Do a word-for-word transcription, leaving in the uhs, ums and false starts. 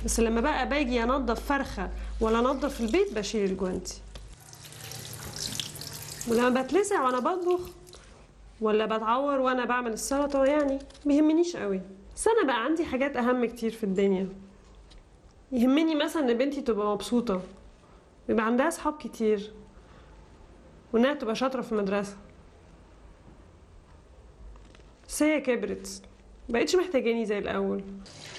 بس لما بقى باجي انضف فرخه ولا انضف البيت بشيل الجوانتي. ولما بتلسع وانا بطبخ ولا بتعور وانا بعمل السلطه يعني ميهمنيش قوي. بس انا بقى عندي حاجات اهم كتير في الدنيا. يهمني مثلا ان بنتي تبقى مبسوطه ويبقى عندها اصحاب كتير وانها تبقى شاطره في المدرسه. بس هي كبرت مبقتش محتاجاني زي الاول.